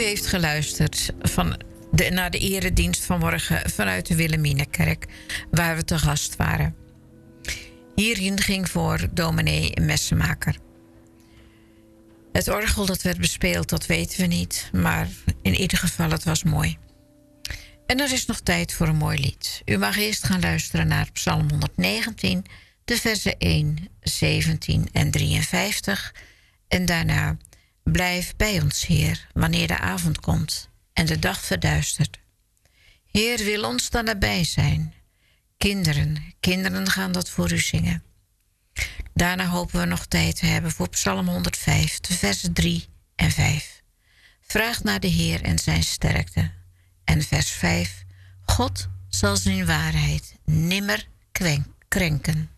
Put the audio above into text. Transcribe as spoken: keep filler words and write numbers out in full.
heeft geluisterd van de, naar de eredienst vanmorgen vanuit de Wilhelminakerk, waar we te gast waren. Hierin ging voor dominee Messenmaker. Het orgel dat werd bespeeld, dat weten we niet, maar in ieder geval, het was mooi. En er is nog tijd voor een mooi lied. U mag eerst gaan luisteren naar Psalm honderdnegentien, de versen één, zeventien en drieënvijftig. En daarna: blijf bij ons, Heer, wanneer de avond komt en de dag verduistert. Heer wil ons dan nabij zijn. Kinderen, kinderen gaan dat voor u zingen. Daarna hopen we nog tijd te hebben voor Psalm honderdvijf, de versen drie en vijf. Vraag naar de Heer en zijn sterkte. En vers vijf. God zal zijn waarheid nimmer krenken.